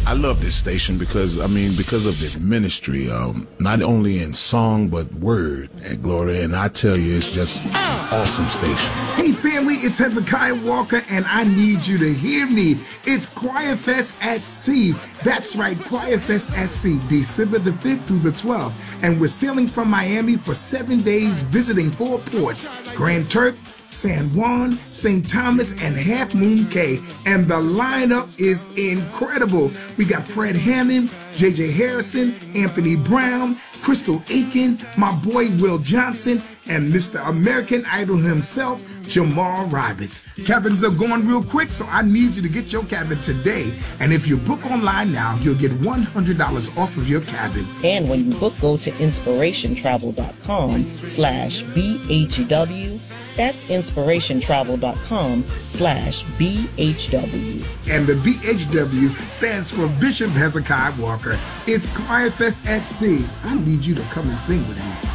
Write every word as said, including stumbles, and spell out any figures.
I love this station because, I mean, because of the ministry, um, not only in song, but word at Gloria. And I tell you, it's just an awesome station. Hey, family, it's Hezekiah Walker, and I need you to hear me. It's Choir Fest at Sea. That's right, Choir Fest at Sea, December the fifth through the twelfth. And we're sailing from Miami for seven days, visiting four ports, Grand Turk, San Juan, Saint Thomas, and Half Moon Cay. And the lineup is incredible. We got Fred Hammond, J J Harrison, Anthony Brown, Crystal Aiken, my boy Will Johnson, and Mister American Idol himself, Jamal Roberts. Cabins are going real quick, so I need you to get your cabin today. And if you book online now, you'll get one hundred dollars off of your cabin. And when you book, go to inspirationtravel.com slash BHW. That's inspirationtravel.com slash BHW. And the B H W stands for Bishop Hezekiah Walker. It's Choir Fest at Sea. I need you to come and sing with me.